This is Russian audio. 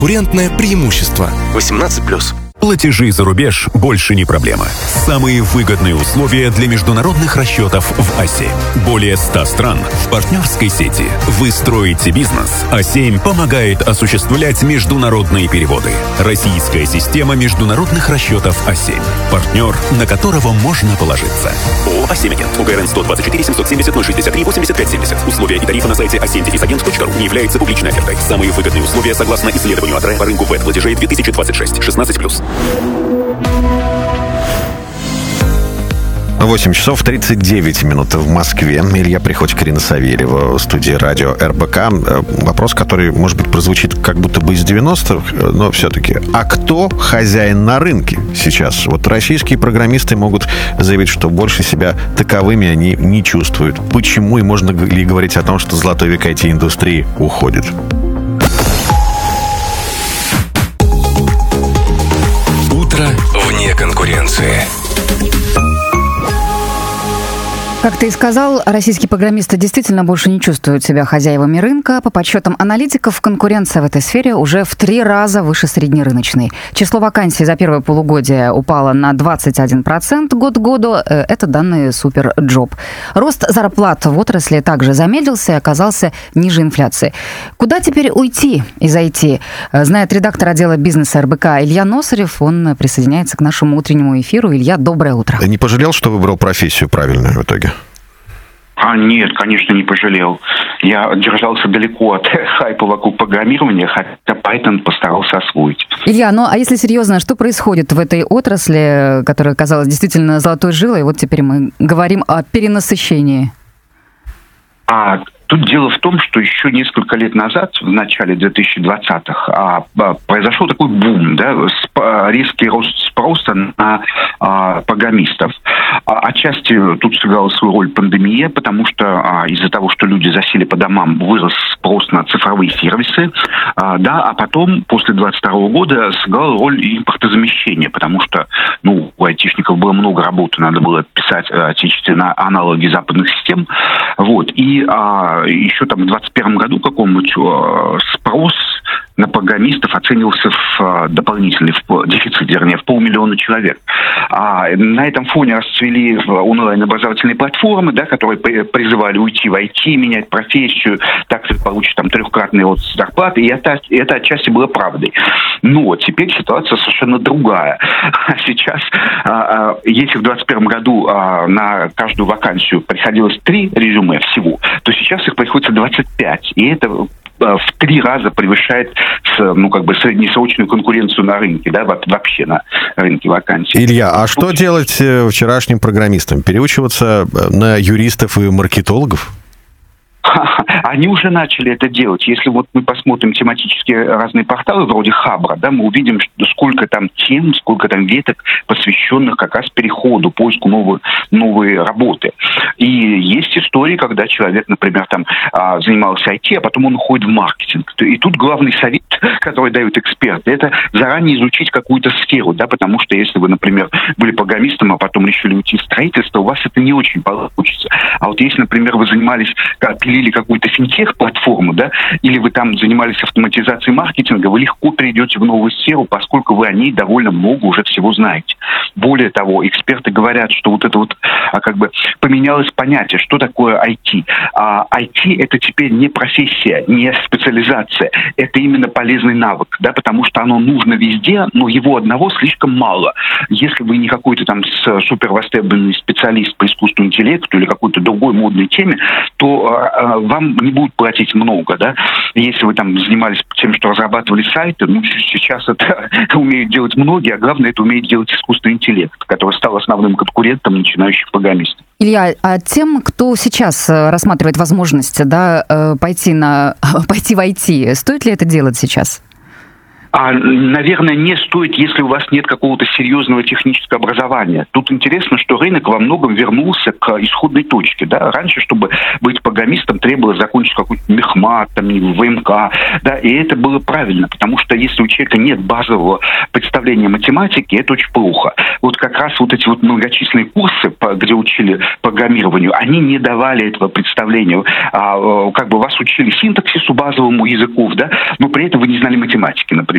Конкурентное преимущество. 18+. Платежи за рубеж больше не проблема. Самые выгодные условия для международных расчетов в АСЕ. Более 100 стран в партнерской сети. Вы строите бизнес. А7 помогает осуществлять международные переводы. Российская система международных расчетов А7. Партнер, на которого можно положиться. ООО «А7 Агент». УГРН 124 770 063 85 70. Условия и тарифы на сайте a7-agent.ru не являются публичной офертой. Самые выгодные условия согласно исследованию АТРЭ по рынку ВЭД платежей 2026. 16+. 8 часов 39 минут в Москве. Илья Приходько, Ирина Савельева в студии радио РБК. Вопрос, который, может быть, прозвучит как будто бы из 90-х, но все-таки. А кто хозяин на рынке сейчас? Вот российские программисты могут заявить, что больше себя таковыми они не чувствуют. Почему? И можно ли говорить о том, что золотой век IT-индустрии уходит? Утро вне конкуренции. Как ты и сказал, российские программисты действительно больше не чувствуют себя хозяевами рынка. По подсчетам аналитиков, конкуренция в этой сфере уже в 3 раза выше среднерыночной. Число вакансий за первое полугодие упало на 21% год к году. Это данные Superjob. Рост зарплат в отрасли также замедлился и оказался ниже инфляции. Куда теперь уйти из IT? Знает редактор отдела бизнеса РБК Илья Носарев. Он присоединяется к нашему утреннему эфиру. Илья, доброе утро. Не пожалел, что выбрал профессию правильную в итоге? Нет, конечно, не пожалел. Я держался далеко от хайпа вокруг программирования, хотя Python постарался освоить. Илья, ну а если серьезно, что происходит в этой отрасли, которая казалась действительно золотой жилой, и вот теперь мы говорим о перенасыщении? Тут дело в том, что еще несколько лет назад, в начале 2020-х, произошел такой бум, резкий рост спроса на программистов. Отчасти тут сыграла свою роль пандемия, потому что из-за того, что люди засели по домам, вырос спрос на цифровые сервисы, а потом, после 2022 года, сыграла роль импортозамещения, потому что у айтишников было много работы, надо было писать отечественные аналоги западных систем. И еще там в 2021 году какому-нибудь спрос на программистов оценивался в дополнительный дефицит, в 500 000 человек. На этом фоне расцвели онлайн-образовательные платформы, которые призывали уйти в IT, менять профессию, так ты получишь там 3-кратный рост зарплаты, и это отчасти было правдой. Но теперь ситуация совершенно другая. Сейчас, если в 2021 году на каждую вакансию приходилось 3 резюме всего, то сейчас их приходится 25. И это в 3 раза превышает среднесрочную конкуренцию на рынке, вообще на рынке вакансий. Илья, а что делать вчерашним программистам? Переучиваться на юристов и маркетологов? Они уже начали это делать. Если мы посмотрим тематические разные порталы, вроде Хабра, мы увидим, сколько там тем, сколько там веток, посвященных как раз переходу, поиску новой работы. И есть истории, когда человек, например, занимался IT, а потом он уходит в маркетинг. И тут главный совет, который дают эксперты, это заранее изучить какую-то сферу, потому что если вы, например, были программистом, а потом решили уйти в строительство, у вас это не очень получится. А если, например, вы пилили какую-то финтех-платформу, или вы там занимались автоматизацией маркетинга, вы легко перейдете в новую сферу, поскольку вы о ней довольно много уже всего знаете. Более того, эксперты говорят, что поменялось понятие, что такое IT. IT это теперь не профессия, не специализация, это именно полезный навык, потому что оно нужно везде, но его одного слишком мало. Если вы не какой-то там супервостребованный специалист по искусственному интеллекту или какой-то другой модной теме, то вам не будут платить много, Если вы там занимались тем, что разрабатывали сайты, сейчас это умеют делать многие, а главное, это умеет делать искусственный интеллект, который стал основным конкурентом начинающих программистов. Илья, а тем, кто сейчас рассматривает возможность, пойти в IT, стоит ли это делать сейчас? Наверное, не стоит, если у вас нет какого-то серьезного технического образования. Тут интересно, что рынок во многом вернулся к исходной точке. Да? Раньше, чтобы быть программистом, требовалось закончить какой-то мехмат, ВМК. Да? И это было правильно, потому что если у человека нет базового представления математики, это очень плохо. Вот как раз вот эти вот многочисленные курсы, где учили программированию, они не давали этого представления. Как бы вас учили синтаксису базовому языков, да? Но при этом вы не знали математики, например.